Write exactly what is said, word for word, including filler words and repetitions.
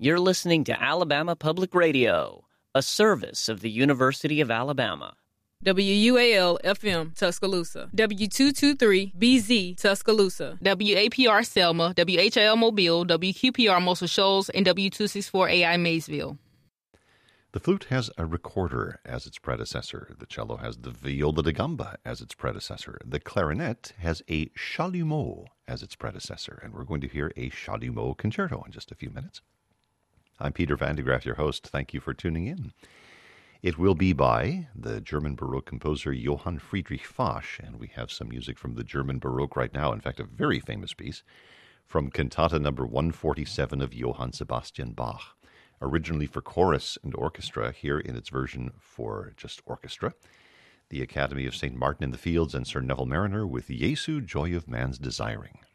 You're listening to Alabama Public Radio, a service of the University of Alabama. W U A L F M Tuscaloosa, W two twenty-three B Z Tuscaloosa, W A P R Selma, W H I L Mobile, W Q P R Muscle Shoals, and W two sixty-four A I Maysville. The flute has a recorder as its predecessor. The cello has the viola da gamba as its predecessor. The clarinet has a chalumeau as its predecessor. And we're going to hear a chalumeau concerto in just a few minutes. I'm Peter Van de Graaff, your host. Thank you for tuning in. It will be by the German Baroque composer Johann Friedrich Fasch, and we have some music from the German Baroque right now. In fact, a very famous piece from Cantata number one forty-seven of Johann Sebastian Bach. Originally for chorus and orchestra, here in its version for just orchestra. The Academy of Saint Martin in the Fields and Sir Neville Mariner with Jesu, Joy of Man's Desiring.